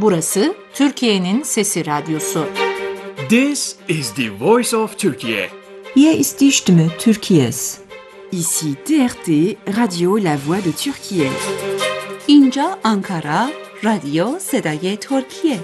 Burası Türkiye'nin Sesi Radyosu. This is the voice of Turkey. Hier ist die Stimme Türkiye's. Ici TRT, Radio La Voix de Türkiye. اینجا آنکارا، رادیو صدای ترکیه.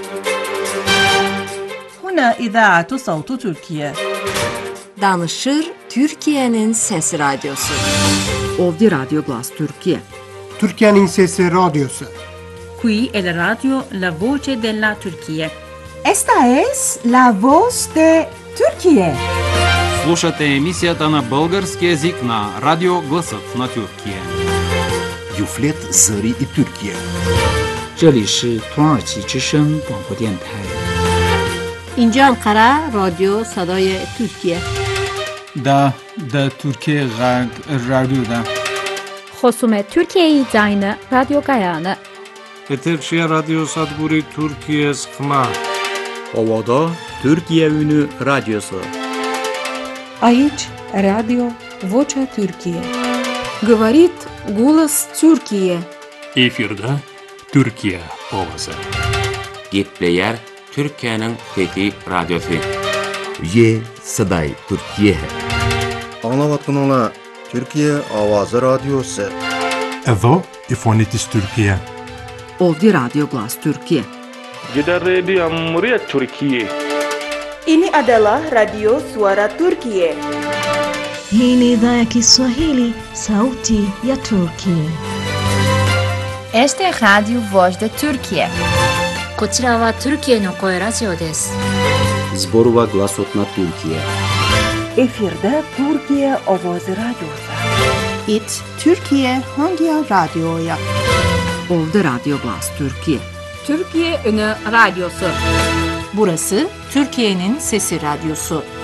هنا إذاعة صوت تركيا. Danışır Türkiye'nin Sesi Radyosu. Ovdje Radio Glas Türkiye. Türkiye'nin Sesi Radyosu. Qui è la radio La Voce della Turchia. Esta es la voz de Turquía. Слушате емисията на български език на Радио Гласът на Тюркия. Юфлет Зари и Türkiye. 这里是土耳其之声广播电台。 اینجا انقره رادیو صدای ترکیه. da Türkiye Radyo'da. خصوم Türkiye Zayını Radyo Gayanı. Eterşehir Radyo Sadguri Türkiye Sıkma. Ovada Türkiye Ünü Radyosu. Aici Radio Vocea Türkiye. Говорит голос Türkiye. Efirde Türkiye Ovası. Gitleyer Türkiye'nin Fethi Radyosu. Ye Saday Türkiye. Anlavatkanlar Türkiye Avazı Radyosu. Evo İfonitis Türkiye. Ovdje Radio Glas Türkiye. Gider Radio Muria Türkiye. Ini adalah Radio Suara Turkiye. Hii ni idhaa ya Kiswahili, Sauti ya Turkiye. Este es Radio Voz de Turkiye. こちらはトルキエの声ラジオです。 Zborova Glasotna Türkiye. Efirde Türkiye Ovozi Radyosu. It Türkiye Hangi Radyo'ya? Ovdje Radio Glas Türkiye. Türkiye Ünü Radyosu. Burası Türkiye'nin Sesi Radyosu.